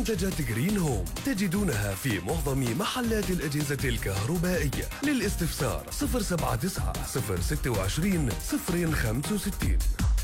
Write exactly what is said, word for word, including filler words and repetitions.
منتجات جرين هوم تجدونها في معظم محلات الأجهزة الكهربائية. للاستفسار صفر سبعة تسعة صفر ستة وعشرين صفر خمسة وستين.